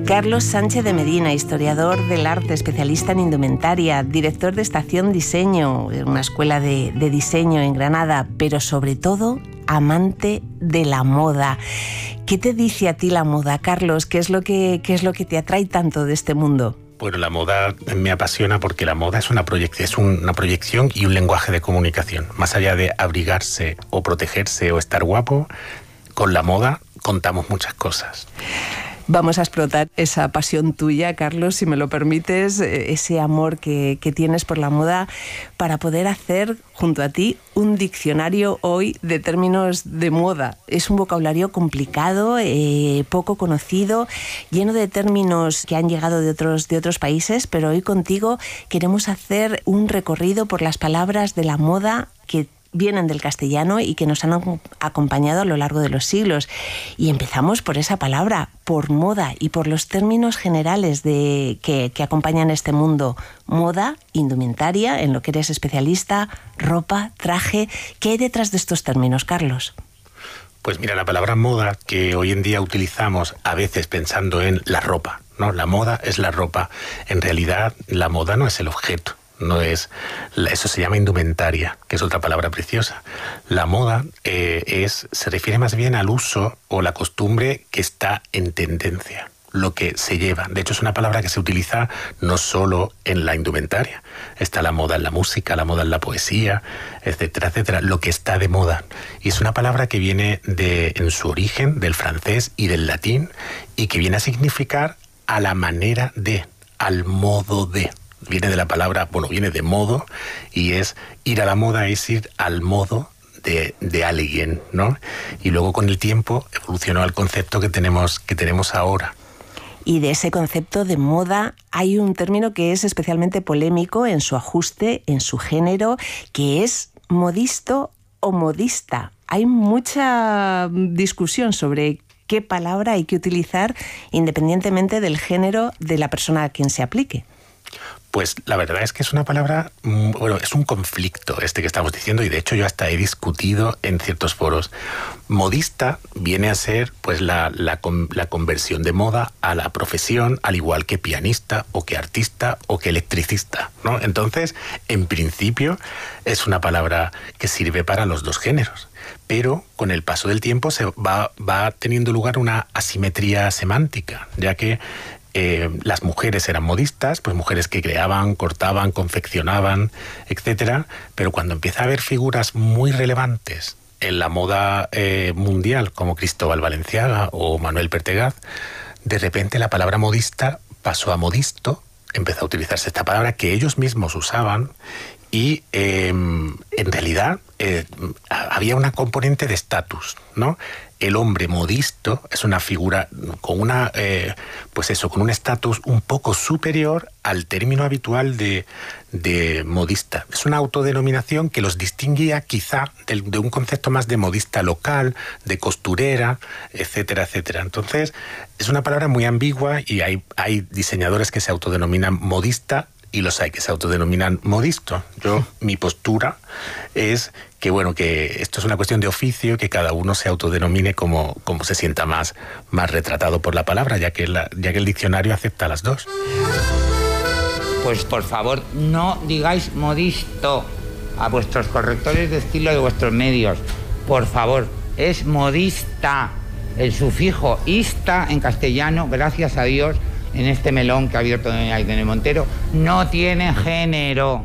Carlos Sánchez de Medina, historiador del arte, especialista en indumentaria, director de Estación Diseño, una escuela de diseño en Granada, pero sobre todo amante de la moda. ¿Qué te dice a ti la moda, Carlos? ¿Qué es lo que te atrae tanto de este mundo? Bueno, la moda me apasiona porque la moda es una proyección y un lenguaje de comunicación. Más allá de abrigarse o protegerse o estar guapo, con la moda contamos muchas cosas. Vamos a explotar esa pasión tuya, Carlos, si me lo permites, ese amor que tienes por la moda, para poder hacer junto a ti un diccionario hoy de términos de moda. Es un vocabulario complicado, poco conocido, lleno de términos que han llegado de otros países, pero hoy contigo queremos hacer un recorrido por las palabras de la moda que vienen del castellano y que nos han acompañado a lo largo de los siglos. Y empezamos por esa palabra, por moda, y por los términos generales que acompañan este mundo. Moda, indumentaria, en lo que eres especialista, ropa, traje. ¿Qué hay detrás de estos términos, Carlos? Pues mira, la palabra moda, que hoy en día utilizamos a veces pensando en la ropa, ¿no? La moda es la ropa. En realidad, la moda no es el objeto. No es, eso se llama indumentaria, que es otra palabra preciosa. La moda se refiere más bien al uso o la costumbre que está en tendencia, lo que se lleva. De hecho, es una palabra que se utiliza no solo en la indumentaria. Está la moda en la música, la moda en la poesía, etcétera, etcétera. Lo que está de moda. Y es una palabra que viene en su origen del francés y del latín, y que viene a significar a la manera de, al modo de. Viene de la palabra, viene de modo, y es ir a la moda, es ir al modo de alguien, ¿no? Y luego con el tiempo evolucionó al concepto que tenemos ahora. Y de ese concepto de moda hay un término que es especialmente polémico en su ajuste, en su género, que es modisto o modista. Hay mucha discusión sobre qué palabra hay que utilizar independientemente del género de la persona a quien se aplique. Pues la verdad es que es una palabra, es un conflicto que estamos diciendo, y de hecho yo hasta he discutido en ciertos foros. Modista viene a ser pues la conversión de moda a la profesión, al igual que pianista o que artista o que electricista, ¿no? Entonces, en principio, es una palabra que sirve para los dos géneros. Pero con el paso del tiempo se va teniendo lugar una asimetría semántica, ya que las mujeres eran modistas, pues mujeres que creaban, cortaban, confeccionaban, etcétera. Pero cuando empieza a haber figuras muy relevantes en la moda mundial, como Cristóbal Valenciaga o Manuel Pertegaz, de repente la palabra modista pasó a modisto, empezó a utilizarse esta palabra que ellos mismos usaban, y en realidad había una componente de estatus, ¿no? El hombre modisto es una figura con con un estatus un poco superior al término habitual de modista. Es una autodenominación que los distinguía quizá de un concepto más de modista local, de costurera, etcétera, etcétera. Entonces, es una palabra muy ambigua, y hay diseñadores que se autodenominan modista y los hay que se autodenominan modisto. Mi postura es que esto es una cuestión de oficio, que cada uno se autodenomine como se sienta más retratado por la palabra, ya que el diccionario acepta las dos. Pues por favor, no digáis modisto a vuestros correctores de estilo de vuestros medios. Por favor, es modista. El sufijo ista en castellano, gracias a Dios, en este melón que ha abierto Irene Montero, no tiene género.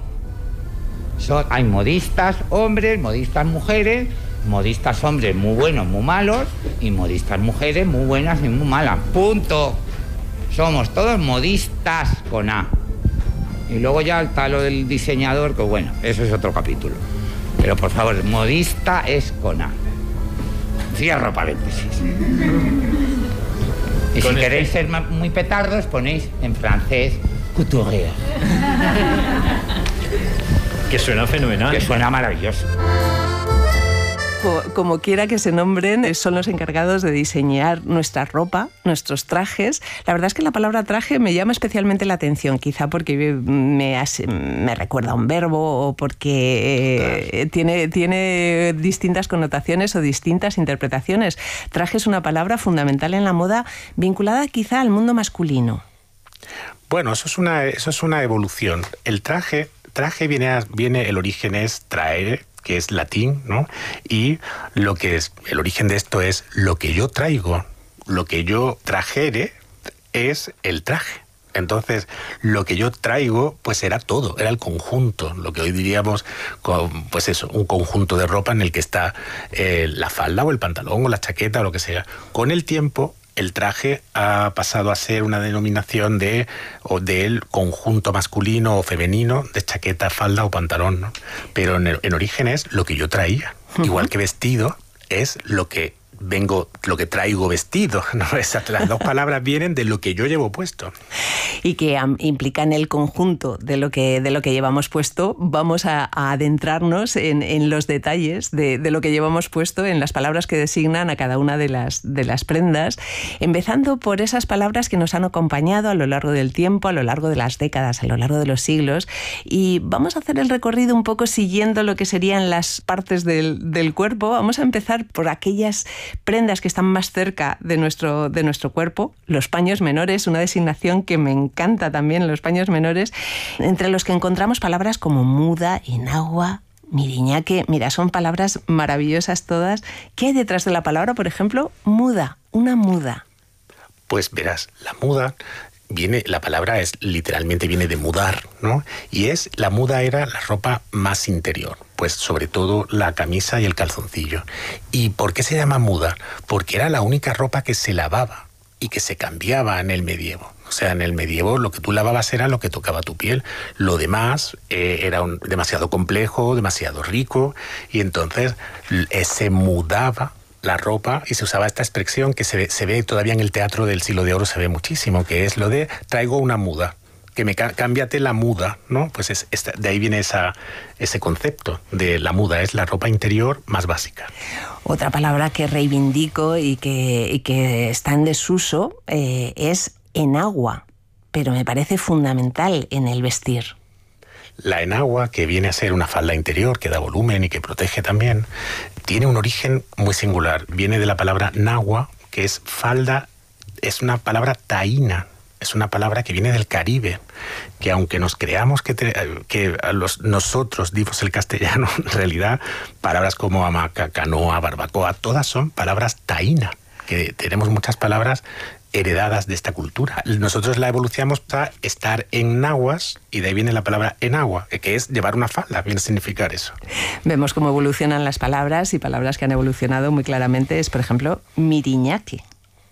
Hay modistas hombres, modistas mujeres, modistas hombres muy buenos, muy malos, y modistas mujeres muy buenas y muy malas. Punto. Somos todos modistas con A. Y luego ya está lo del diseñador, que eso es otro capítulo. Pero por favor, modista es con A. Cierro paréntesis. Y si queréis ser muy petardos, ponéis en francés couturier. Que suena fenomenal. Que suena maravilloso. como quiera que se nombren, son los encargados de diseñar nuestra ropa, nuestros trajes. La verdad es que la palabra traje me llama especialmente la atención, quizá porque me recuerda a un verbo o porque tiene distintas connotaciones o distintas interpretaciones. Traje es una palabra fundamental en la moda, vinculada quizá al mundo masculino. Bueno, eso es una evolución. El traje viene, el origen es traere, que es latín, ¿no? Y el origen de esto es lo que yo traigo, lo que yo trajere es el traje. Entonces, lo que yo traigo, pues era todo, era el conjunto, lo que hoy diríamos, pues eso, un conjunto de ropa en el que está la falda o el pantalón o la chaqueta o lo que sea. Con el tiempo, el traje ha pasado a ser una denominación del conjunto masculino o femenino de chaqueta, falda o pantalón, ¿no? Pero en origen es lo que yo traía. Uh-huh. Igual que vestido es lo que traigo vestido, ¿no? Las dos palabras vienen de lo que yo llevo puesto. Y que implican el conjunto de lo que llevamos puesto. Vamos a adentrarnos en los detalles de lo que llevamos puesto, en las palabras que designan a cada una de las prendas, empezando por esas palabras que nos han acompañado a lo largo del tiempo, a lo largo de las décadas, a lo largo de los siglos. Y vamos a hacer el recorrido un poco siguiendo lo que serían las partes del cuerpo. Vamos a empezar por aquellas prendas que están más cerca de nuestro cuerpo, los paños menores, una designación que me encanta también, los paños menores, entre los que encontramos palabras como muda, enagua, miriñaque. Mira, son palabras maravillosas todas. ¿Qué hay detrás de la palabra, por ejemplo, muda, una muda? Pues verás, la muda la palabra literalmente viene de mudar, ¿no? Y la muda era la ropa más interior, pues sobre todo la camisa y el calzoncillo. ¿Y por qué se llama muda? Porque era la única ropa que se lavaba y que se cambiaba en el medievo. O sea, en el medievo lo que tú lavabas era lo que tocaba tu piel. Lo demás era demasiado complejo, demasiado rico, y entonces se mudaba la ropa y se usaba esta expresión que se ve todavía en el teatro del Siglo de Oro, se ve muchísimo, que es lo de traigo una muda, que cámbiate la muda, ¿no? Pues de ahí viene ese concepto de la muda, es la ropa interior más básica. Otra palabra que reivindico y que está en desuso es enagua, pero me parece fundamental en el vestir. La enagua, que viene a ser una falda interior que da volumen y que protege también, tiene un origen muy singular. Viene de la palabra nagua, que es falda, es una palabra taína, es una palabra que viene del Caribe, que aunque nos creamos que nosotros dimos el castellano, en realidad palabras como hamaca, canoa, barbacoa, todas son palabras taína, que tenemos muchas palabras heredadas de esta cultura. Nosotros la evolucionamos a estar en nahuas, y de ahí viene la palabra enagua, que es llevar una falda, viene a significar eso. Vemos cómo evolucionan las palabras, y palabras que han evolucionado muy claramente es, por ejemplo, miriñaque.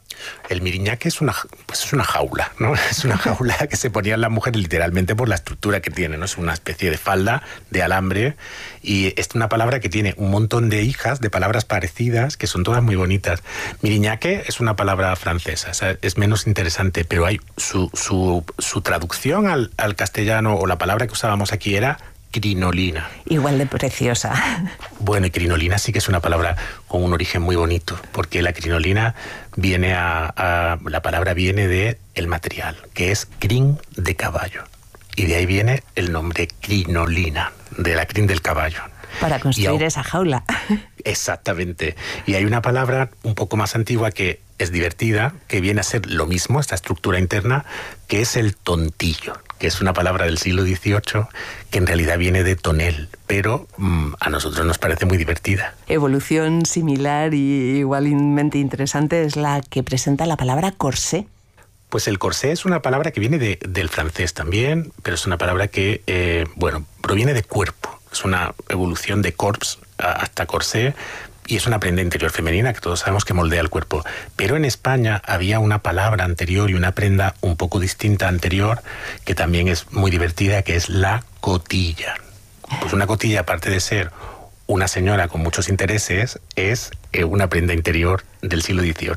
El miriñaque es una jaula, ¿no? Es una jaula que se ponían las mujeres literalmente por la estructura que tiene, ¿no? Es una especie de falda de alambre, y es una palabra que tiene un montón de hijas de palabras parecidas que son todas muy bonitas. Miriñaque es una palabra francesa, o sea, es menos interesante, pero hay su traducción al castellano, o la palabra que usábamos aquí era crinolina. Igual de preciosa. Bueno, y crinolina sí que es una palabra con un origen muy bonito, porque la crinolina la palabra viene de el material, que es crin de caballo. Y de ahí viene el nombre crinolina, de la crin del caballo. Para construir esa jaula. Exactamente. Y hay una palabra un poco más antigua que es divertida, que viene a ser lo mismo, esta estructura interna, que es el tontillo, que es una palabra del siglo XVIII que en realidad viene de tonel, pero a nosotros nos parece muy divertida. Evolución similar y igualmente interesante es la que presenta la palabra corsé. Pues el corsé es una palabra que viene del francés también, pero es una palabra que, proviene de cuerpo. Es una evolución de corps hasta corsé, y es una prenda interior femenina que todos sabemos que moldea el cuerpo. Pero en España había una palabra anterior y una prenda un poco distinta anterior, que también es muy divertida, que es la cotilla. Pues una cotilla, aparte de ser una señora con muchos intereses, es una prenda interior del siglo XVIII.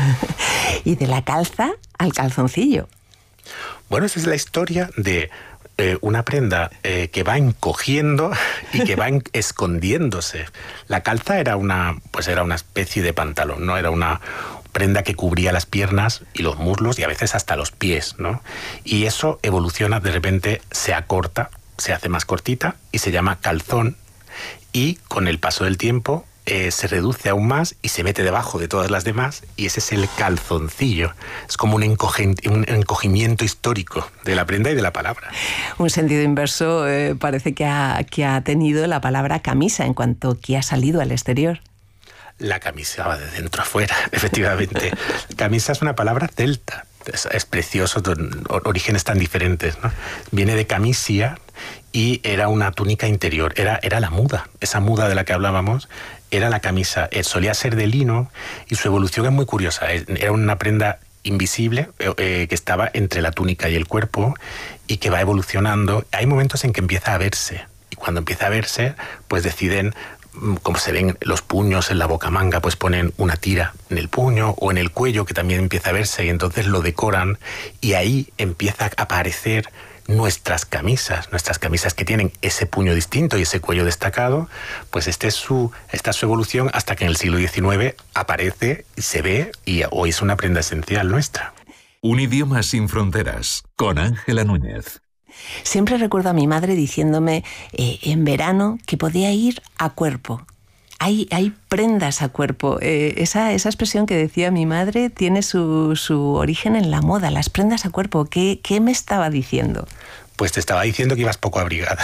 Y de la calza al calzoncillo. Bueno, esa es la historia de una prenda que va encogiendo y que va escondiéndose. La calza era una especie de pantalón, ¿no? Era una prenda que cubría las piernas y los muslos y a veces hasta los pies, ¿no? Y eso evoluciona, de repente se acorta, se hace más cortita y se llama calzón, y con el paso del tiempo se reduce aún más y se mete debajo de todas las demás, y ese es el calzoncillo. Es como un encogimiento histórico de la prenda y de la palabra. Un sentido inverso parece que ha tenido la palabra camisa en cuanto que ha salido al exterior. La camisa va de dentro a fuera, efectivamente. Camisa es una palabra celta. Es precioso, orígenes tan diferentes, ¿no? Viene de camisia y era una túnica interior, era la muda, esa muda de la que hablábamos, era la camisa. Solía ser de lino y su evolución es muy curiosa. Era una prenda invisible que estaba entre la túnica y el cuerpo y que va evolucionando. Hay momentos en que empieza a verse, y cuando empieza a verse, pues deciden, como se ven los puños en la bocamanga, pues ponen una tira en el puño o en el cuello, que también empieza a verse, y entonces lo decoran, y ahí empieza a aparecer nuestras camisas que tienen ese puño distinto y ese cuello destacado. Pues esta es su evolución hasta que en el siglo XIX aparece y se ve, y hoy es una prenda esencial nuestra. Un idioma sin fronteras, con Ángela Núñez. Siempre recuerdo a mi madre diciéndome en verano que podía ir a cuerpo. Hay prendas a cuerpo. Esa expresión que decía mi madre tiene su origen en la moda, las prendas a cuerpo. ¿Qué me estaba diciendo? Pues te estaba diciendo que ibas poco abrigada.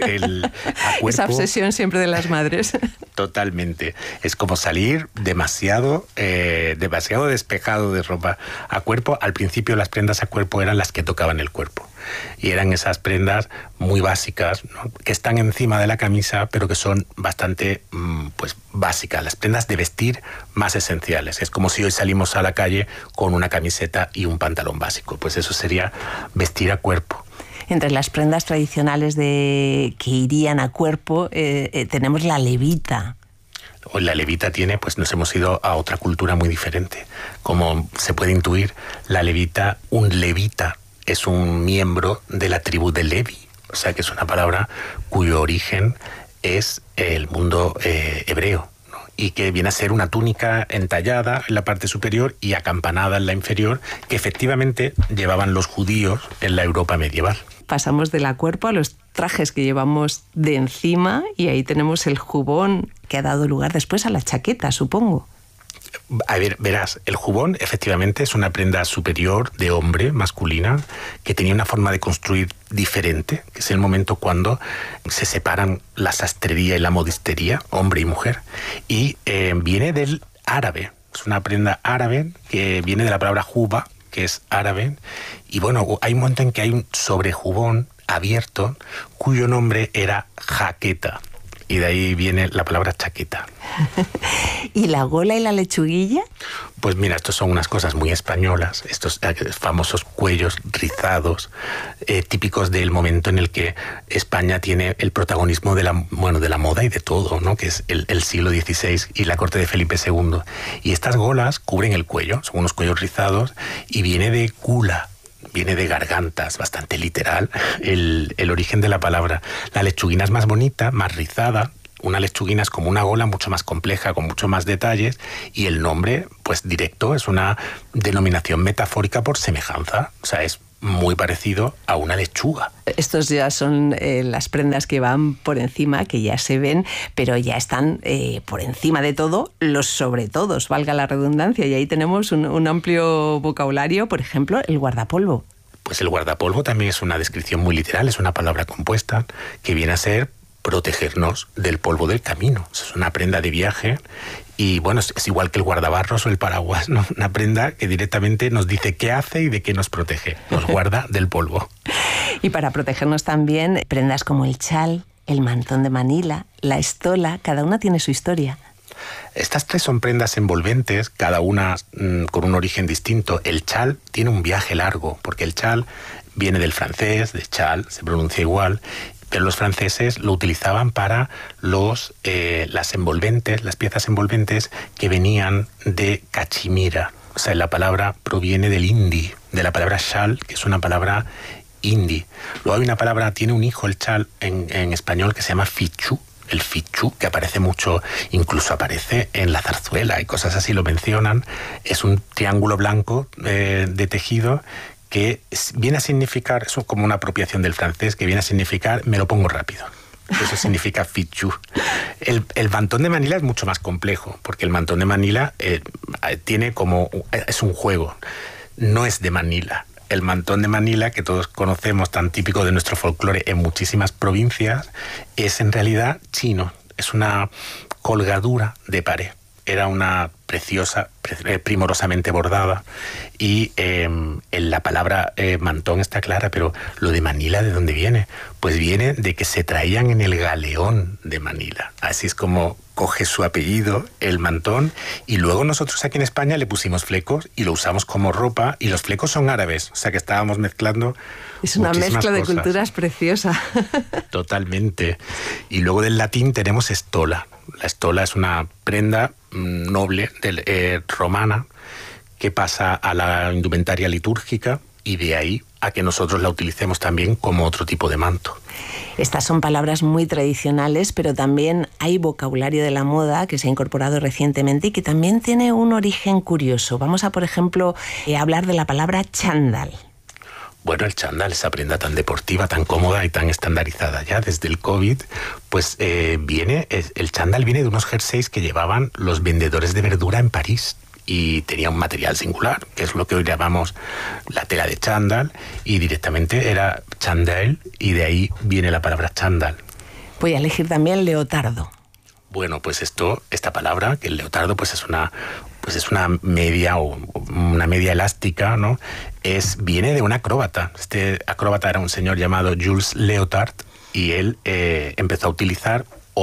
A cuerpo, esa obsesión siempre de las madres. Totalmente. Es como salir demasiado despejado de ropa a cuerpo. Al principio las prendas a cuerpo eran las que tocaban el cuerpo. Y eran esas prendas muy básicas, ¿no? Que están encima de la camisa, pero que son bastante básicas. Las prendas de vestir más esenciales. Es como si hoy salimos a la calle con una camiseta y un pantalón básico. Pues eso sería vestir a cuerpo. Entre las prendas tradicionales que irían a cuerpo tenemos la levita. Hoy la levita nos hemos ido a otra cultura muy diferente. Como se puede intuir, un levita es un miembro de la tribu de Levi. O sea que es una palabra cuyo origen es el mundo hebreo, ¿no? Y que viene a ser una túnica entallada en la parte superior y acampanada en la inferior, que efectivamente llevaban los judíos en la Europa medieval. Pasamos de la cuerpo a los trajes que llevamos de encima, y ahí tenemos el jubón, que ha dado lugar después a la chaqueta, supongo. A ver, verás, el jubón efectivamente es una prenda superior de hombre, masculina, que tenía una forma de construir diferente, que es el momento cuando se separan la sastrería y la modistería, hombre y mujer, y viene del árabe. Es una prenda árabe que viene de la palabra juba, que es árabe, y bueno, hay un momento en que hay un sobrejubón abierto cuyo nombre era jaqueta, y de ahí viene la palabra chaqueta. ¿Y la gola y la lechuguilla? Pues mira, estos son unas cosas muy españolas, estos famosos cuellos rizados, típicos del momento en el que España tiene el protagonismo de la moda y de todo, ¿no? Que es el siglo XVI y la corte de Felipe II. Y estas golas cubren el cuello, son unos cuellos rizados, y viene de gula, viene de gargantas, bastante literal, el origen de la palabra. La lechuguina es más bonita, más rizada. Una lechuguina es como una gola mucho más compleja, con mucho más detalles, y el nombre, pues directo, es una denominación metafórica por semejanza. O sea, es muy parecido a una lechuga. Estos ya son las prendas que van por encima, que ya se ven, pero ya están por encima de todo los sobretodos, valga la redundancia, y ahí tenemos un amplio vocabulario. Por ejemplo, el guardapolvo. Pues el guardapolvo también es una descripción muy literal, es una palabra compuesta que viene a ser protegernos del polvo del camino. Es una prenda de viaje y bueno, es igual que el guardabarros o el paraguas, ¿no? Una prenda que directamente nos dice qué hace y de qué nos protege, nos guarda del polvo. Y para protegernos también, prendas como el chal, el mantón de Manila, la estola, cada una tiene su historia. Estas tres son prendas envolventes, cada una con un origen distinto. El chal tiene un viaje largo, porque el chal viene del francés, de chal, se pronuncia igual, pero los franceses lo utilizaban para las envolventes, las piezas envolventes que venían de cachemira. O sea, la palabra proviene del hindi, de la palabra shal, que es una palabra indie. Luego hay una palabra, tiene un hijo el chal en español que se llama fichu. El fichu, que aparece mucho, incluso aparece en la zarzuela y cosas así, lo mencionan. Es un triángulo blanco de tejido que viene a significar, eso como una apropiación del francés, que viene a significar me lo pongo rápido. Eso significa fichu. El mantón de Manila es mucho más complejo, porque el mantón de Manila tiene como... es un juego, no es de Manila. El mantón de Manila, que todos conocemos, tan típico de nuestro folclore en muchísimas provincias, es en realidad chino. Es una colgadura de pared. Era una preciosa, primorosamente bordada, y en la palabra mantón está clara, pero lo de Manila, ¿de dónde viene? Pues viene de que se traían en el galeón de Manila. Así es como coge su apellido, el mantón, y luego nosotros aquí en España le pusimos flecos y lo usamos como ropa, y los flecos son árabes, o sea que estábamos mezclando. Es una mezcla de culturas preciosa. Totalmente. Y luego del latín tenemos estola. La estola es una prenda noble romana que pasa a la indumentaria litúrgica, y de ahí a que nosotros la utilicemos también como otro tipo de manto. Estas son palabras muy tradicionales, pero también hay vocabulario de la moda que se ha incorporado recientemente y que también tiene un origen curioso. Vamos a, por ejemplo, hablar de la palabra chándal. Bueno, el chándal, esa prenda tan deportiva, tan cómoda y tan estandarizada ya desde el COVID, pues el chándal viene de unos jerseys que llevaban los vendedores de verdura en París. Y tenía un material singular, que es lo que hoy llamamos la tela de chándal, y directamente era chandelle, y de ahí viene la palabra chándal. Voy a elegir también leotardo. Bueno, pues esta palabra, que el leotardo pues es una media o una media elástica, ¿no? Viene de un acróbata. Este acróbata era un señor llamado Jules Leotard, y él empezó a utilizar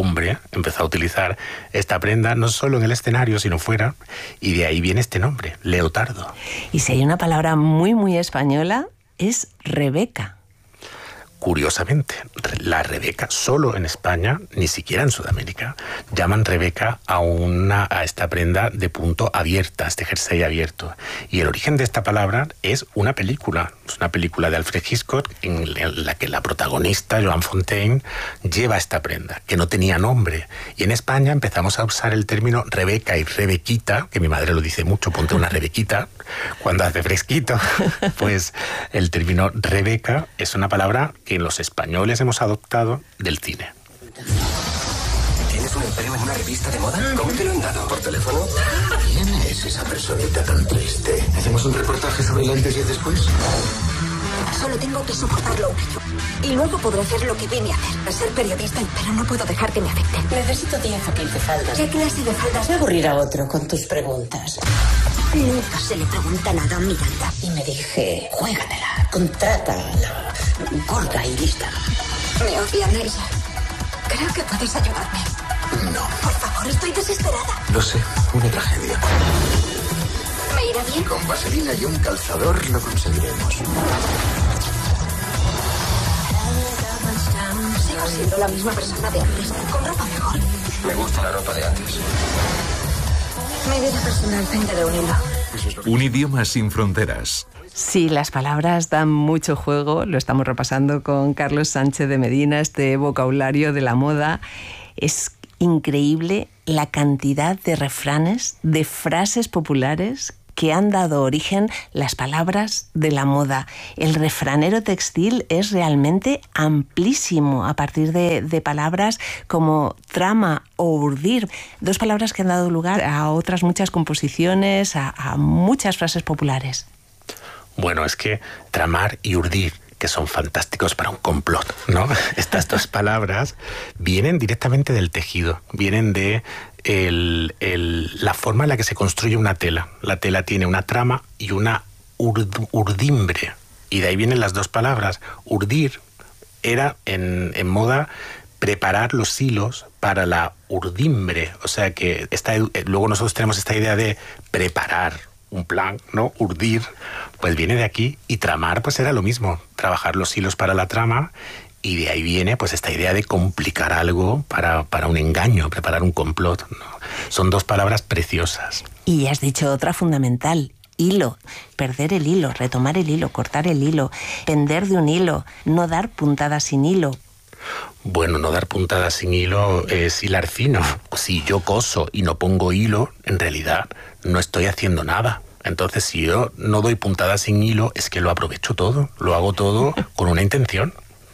esta prenda no solo en el escenario, sino fuera, y de ahí viene este nombre, leotardo. Y si hay una palabra muy, muy española, es Rebeca. Curiosamente, la Rebeca, solo en España, ni siquiera en Sudamérica, llaman Rebeca a esta prenda de punto abierta, este jersey abierto. Y el origen de esta palabra es una película de Alfred Hitchcock, en la que la protagonista, Joan Fontaine, lleva esta prenda, que no tenía nombre. Y en España empezamos a usar el término Rebeca y Rebequita, que mi madre lo dice mucho, ponte una Rebequita, cuando hace fresquito. Pues el término Rebeca es una palabra que los españoles hemos adoptado del cine. ¿Tienes un empleo en una revista de moda? ¿Cómo te lo han dado? ¿Por teléfono? ¿Quién es esa personita tan triste? ¿Hacemos un reportaje sobre el antes y el después? Solo tengo que soportarlo un año. Y luego podré hacer lo que vine a hacer. Ser periodista, pero no puedo dejar que me afecte. Necesito 10 o 15 faldas. ¿Qué clase de faldas? Voy a aburrir a otro con tus preguntas. Nunca se le pregunta nada a Miranda. Y me dije, juégatela, contrátala, gorda y lista. Me odian ella. Creo que puedes ayudarme. No. Por favor, estoy desesperada. Lo sé, una tragedia. ¿Me irá bien? Con vaselina y un calzador lo conseguiremos. Sigo siendo la misma persona de antes, con ropa mejor. Me gusta la ropa de antes. Mi vida personal pende de un hilo. Un idioma sin fronteras. Sí, las palabras dan mucho juego. Lo estamos repasando con Carlos Sánchez de Medina, este vocabulario de la moda. Es increíble la cantidad de refranes, de frases populares que han dado origen las palabras de la moda. El refranero textil es realmente amplísimo a partir de palabras como trama o urdir, dos palabras que han dado lugar a otras muchas composiciones, a muchas frases populares. Bueno, es que tramar y urdir, que son fantásticos para un complot, ¿no? Estas dos palabras vienen directamente del tejido, vienen de la forma en la que se construye una tela. La tela tiene una trama y una urdimbre, y de ahí vienen las dos palabras. Urdir era en moda preparar los hilos para la urdimbre, o sea que luego nosotros tenemos esta idea de preparar un plan, ¿no? Urdir, pues viene de aquí, y tramar pues era lo mismo, trabajar los hilos para la trama, y de ahí viene pues esta idea de complicar algo para un engaño, preparar un complot, ¿no? Son dos palabras preciosas. Y has dicho otra fundamental, hilo, perder el hilo, retomar el hilo, cortar el hilo, pender de un hilo, no dar puntadas sin hilo. Bueno, no dar puntadas sin hilo es hilar fino. Si yo coso y no pongo hilo, en realidad no estoy haciendo nada. Entonces, si yo no doy puntadas sin hilo, es que lo aprovecho todo, lo hago todo con una intención.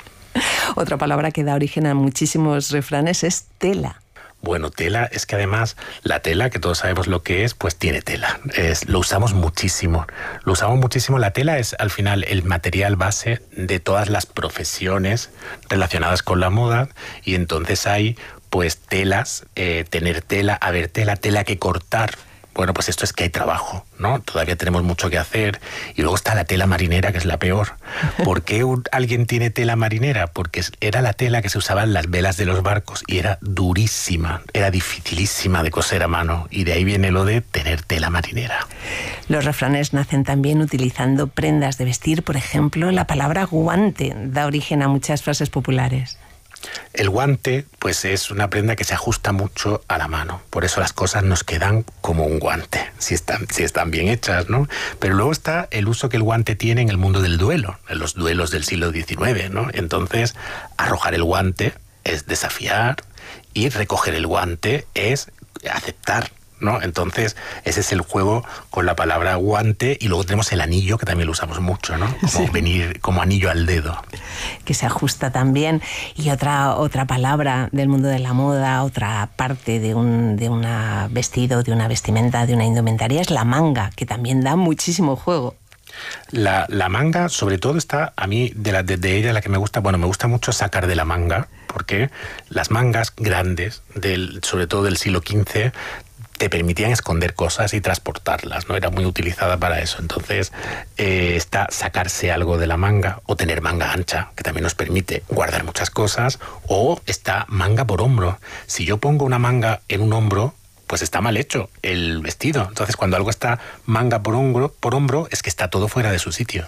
Otra palabra que da origen a muchísimos refranes es tela. Bueno, tela es que además la tela, que todos sabemos lo que es, pues tiene tela. Lo usamos muchísimo. Lo usamos muchísimo. La tela es al final el material base de todas las profesiones relacionadas con la moda, y entonces hay pues telas, tener tela, haber tela, tela que cortar. Bueno, pues esto es que hay trabajo, ¿no? Todavía tenemos mucho que hacer. Y luego está la tela marinera, que es la peor. ¿Por qué alguien tiene tela marinera? Porque era la tela que se usaba en las velas de los barcos y era durísima, era dificilísima de coser a mano. Y de ahí viene lo de tener tela marinera. Los refranes nacen también utilizando prendas de vestir. Por ejemplo, la palabra guante da origen a muchas frases populares. El guante, pues es una prenda que se ajusta mucho a la mano. Por eso las cosas nos quedan como un guante, si están bien hechas, ¿no? Pero luego está el uso que el guante tiene en el mundo del duelo, en los duelos del siglo XIX, ¿no? Entonces, arrojar el guante es desafiar y recoger el guante es aceptar, ¿no? Entonces, ese es el juego con la palabra guante. Y luego tenemos el anillo, que también lo usamos mucho, ¿no? Como venir como anillo al dedo. Que se ajusta también. Y otra palabra del mundo de la moda, otra parte de un vestido, de una vestimenta, de una indumentaria, es la manga, que también da muchísimo juego. La manga, sobre todo, está, a mí, de ella, la que me gusta, bueno, me gusta mucho sacar de la manga, porque las mangas grandes, sobre todo del siglo XV, te permitían esconder cosas y transportarlas, ¿no? Era muy utilizada para eso. Entonces, está sacarse algo de la manga, o tener manga ancha, que también nos permite guardar muchas cosas, o está manga por hombro. Si yo pongo una manga en un hombro, pues está mal hecho el vestido. Entonces, cuando algo está manga por hombro, es que está todo fuera de su sitio.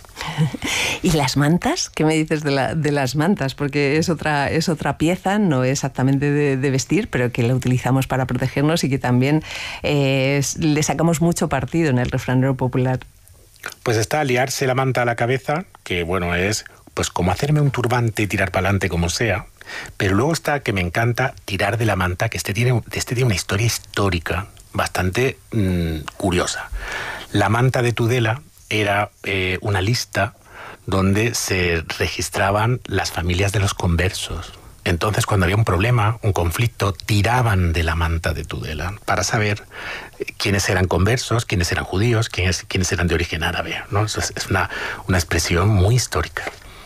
¿Y las mantas? ¿Qué me dices de las mantas? Porque es otra pieza, no exactamente de vestir, pero que la utilizamos para protegernos y que también le sacamos mucho partido en el refranero popular. Pues está liarse la manta a la cabeza, que bueno, es pues como hacerme un turbante y tirar para adelante como sea. Pero luego está, que me encanta, tirar de la manta, que este tiene una historia histórica bastante curiosa. La manta de Tudela era una lista donde se registraban las familias de los conversos. Entonces, cuando había un problema, un conflicto, tiraban de la manta de Tudela para saber quiénes eran conversos, quiénes eran judíos, quiénes eran de origen árabe, ¿no? Eso es una expresión muy histórica.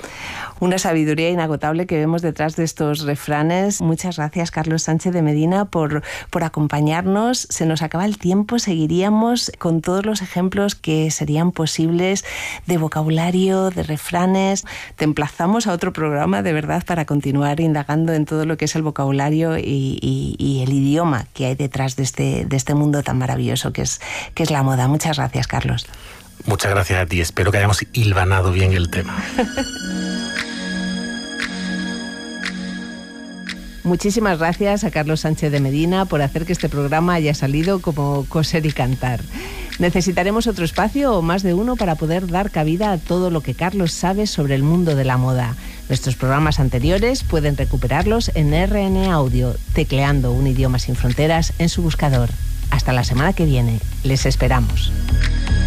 Una sabiduría inagotable que vemos detrás de estos refranes. Muchas gracias, Carlos Sánchez de Medina, por acompañarnos. Se nos acaba el tiempo, seguiríamos con todos los ejemplos que serían posibles de vocabulario, de refranes. Te emplazamos a otro programa, de verdad, para continuar indagando en todo lo que es el vocabulario y el idioma que hay detrás de este mundo tan maravilloso que es la moda. Muchas gracias, Carlos. Muchas gracias a ti. Espero que hayamos hilvanado bien el tema. Muchísimas gracias a Carlos Sánchez de Medina por hacer que este programa haya salido como coser y cantar. Necesitaremos otro espacio o más de uno para poder dar cabida a todo lo que Carlos sabe sobre el mundo de la moda. Nuestros programas anteriores pueden recuperarlos en RN Audio, tecleando Un Idioma Sin Fronteras en su buscador. Hasta la semana que viene. Les esperamos.